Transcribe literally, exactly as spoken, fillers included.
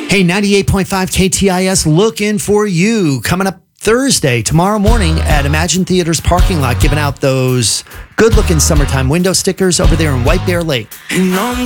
Hey, ninety-eight point five K T I S looking for you. Coming up Thursday, tomorrow morning at Imagine Theater's parking lot, giving out those good-looking summertime window stickers over there in White Bear Lake.